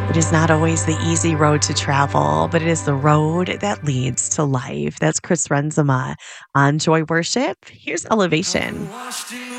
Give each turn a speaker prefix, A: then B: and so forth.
A: It is not always the easy road to travel, but it is the road that leads to life. That's Chris Renzema on Joy Worship. Here's Elevation.